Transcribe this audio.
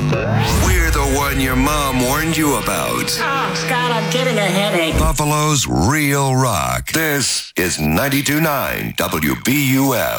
We're the one your mom warned you about. Oh, Scott, I'm getting a headache. Buffalo's Real Rock. This is 92.9 WBUF.